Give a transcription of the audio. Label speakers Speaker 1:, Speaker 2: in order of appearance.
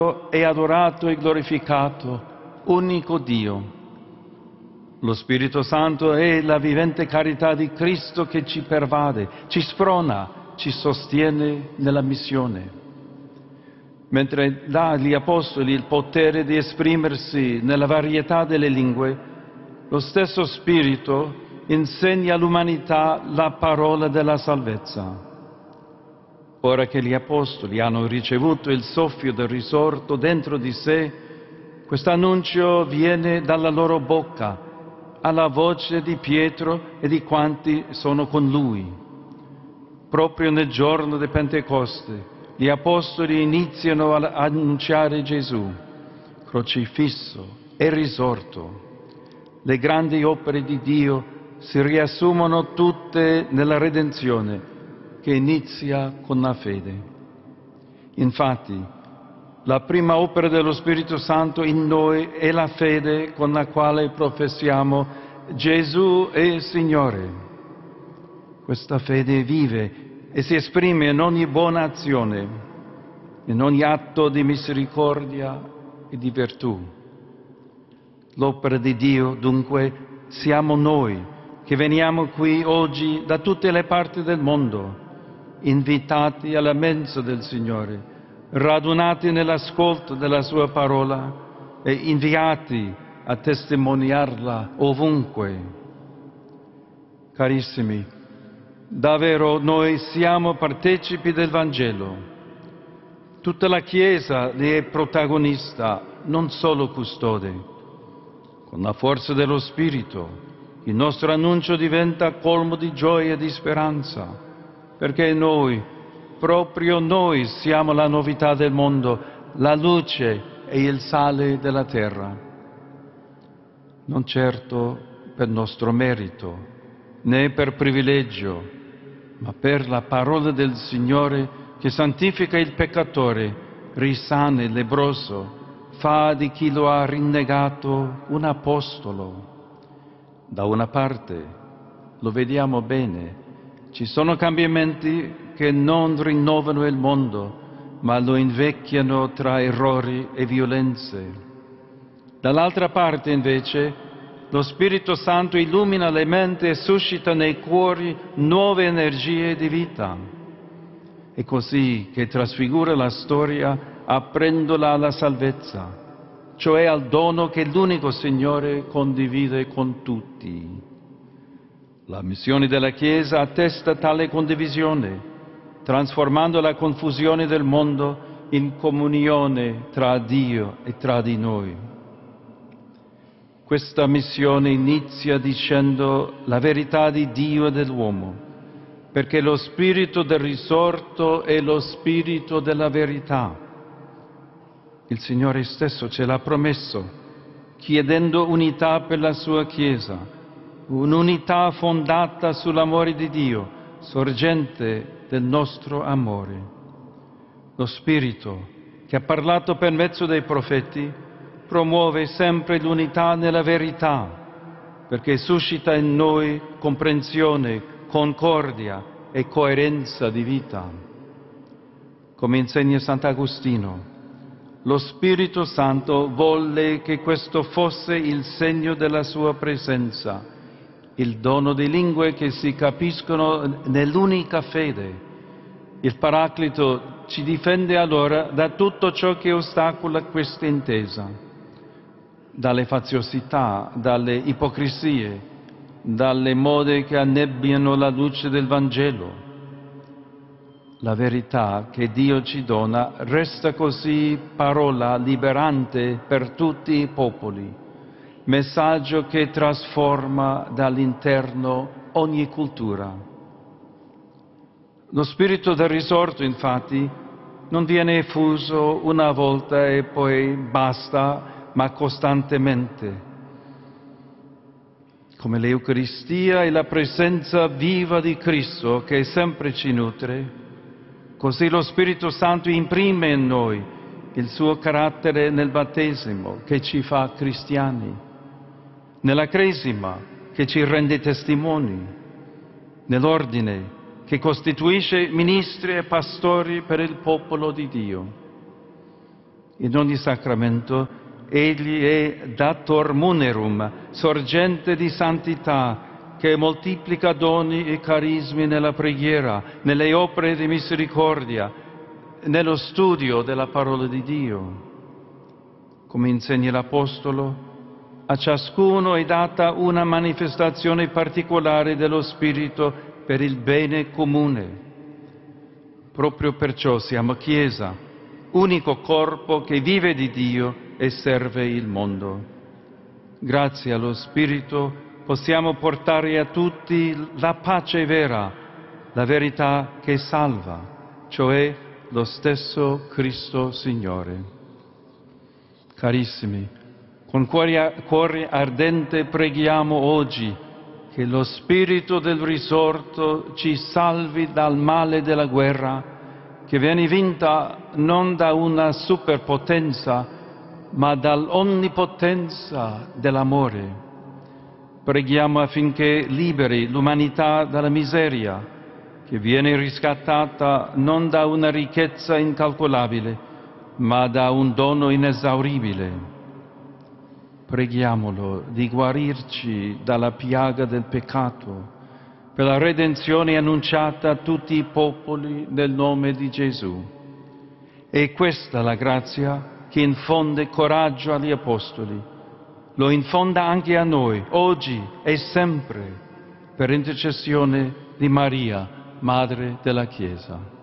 Speaker 1: e adorato e glorificato, unico Dio. Lo Spirito Santo è la vivente carità di Cristo che ci pervade, ci sprona, ci sostiene nella missione. Mentre dà agli Apostoli il potere di esprimersi nella varietà delle lingue, lo stesso Spirito insegna all'umanità la parola della salvezza. Ora che gli Apostoli hanno ricevuto il soffio del risorto dentro di sé, questo annuncio viene dalla loro bocca, alla voce di Pietro e di quanti sono con lui. Proprio nel giorno di Pentecoste, gli Apostoli iniziano ad annunciare Gesù, crocifisso e risorto. Le grandi opere di Dio si riassumono tutte nella redenzione, che inizia con la fede. Infatti, la prima opera dello Spirito Santo in noi è la fede con la quale professiamo Gesù è Signore. Questa fede vive e si esprime in ogni buona azione, in ogni atto di misericordia e di virtù. L'opera di Dio, dunque, siamo noi che veniamo qui oggi da tutte le parti del mondo, invitati alla mensa del Signore, radunati nell'ascolto della Sua parola e inviati a testimoniarla ovunque. Carissimi, davvero noi siamo partecipi del Vangelo. Tutta la Chiesa ne è protagonista, non solo custode. Con la forza dello Spirito, il nostro annuncio diventa colmo di gioia e di speranza, perché noi, proprio noi, siamo la novità del mondo, la luce e il sale della terra. Non certo per nostro merito, né per privilegio, ma per la parola del Signore che santifica il peccatore, risana il lebbroso, fa di chi lo ha rinnegato un apostolo. Da una parte, lo vediamo bene, ci sono cambiamenti che non rinnovano il mondo, ma lo invecchiano tra errori e violenze. Dall'altra parte, invece, lo Spirito Santo illumina le menti e suscita nei cuori nuove energie di vita. È così che trasfigura la storia aprendola alla salvezza, cioè al dono che l'unico Signore condivide con tutti. La missione della Chiesa attesta tale condivisione, trasformando la confusione del mondo in comunione tra Dio e tra di noi. Questa missione inizia dicendo la verità di Dio e dell'uomo, perché lo Spirito del risorto è lo Spirito della verità. Il Signore stesso ce l'ha promesso, chiedendo unità per la sua Chiesa, un'unità fondata sull'amore di Dio, sorgente del nostro amore. Lo Spirito, che ha parlato per mezzo dei profeti, promuove sempre l'unità nella verità, perché suscita in noi comprensione, concordia e coerenza di vita. Come insegna Sant'Agostino, lo Spirito Santo volle che questo fosse il segno della sua presenza, il dono di lingue che si capiscono nell'unica fede. Il Paraclito ci difende allora da tutto ciò che ostacola questa intesa, dalle faziosità, dalle ipocrisie, dalle mode che annebbiano la luce del Vangelo. La verità che Dio ci dona resta così parola liberante per tutti i popoli, messaggio che trasforma dall'interno ogni cultura. Lo spirito del risorto, infatti, non viene effuso una volta e poi basta, ma costantemente. Come l'Eucaristia è la presenza viva di Cristo che sempre ci nutre, così lo Spirito Santo imprime in noi il suo carattere nel battesimo che ci fa cristiani, nella cresima che ci rende testimoni, nell'ordine che costituisce ministri e pastori per il popolo di Dio. In ogni sacramento Egli è dator munerum, sorgente di santità, che moltiplica doni e carismi nella preghiera, nelle opere di misericordia, nello studio della parola di Dio. Come insegna l'Apostolo, a ciascuno è data una manifestazione particolare dello Spirito per il bene comune. Proprio perciò siamo Chiesa, unico corpo che vive di Dio e serve il mondo. Grazie allo Spirito possiamo portare a tutti la pace vera, la verità che salva, cioè lo stesso Cristo Signore. Carissimi, con cuore ardente preghiamo oggi che lo Spirito del risorto ci salvi dal male della guerra, che viene vinta non da una superpotenza, ma dall'onnipotenza dell'amore. Preghiamo affinché liberi l'umanità dalla miseria, che viene riscattata non da una ricchezza incalcolabile, ma da un dono inesauribile. Preghiamolo di guarirci dalla piaga del peccato, per la redenzione annunciata a tutti i popoli nel nome di Gesù. E questa la grazia che infonde coraggio agli Apostoli. Lo infonda anche a noi, oggi e sempre, per intercessione di Maria, Madre della Chiesa.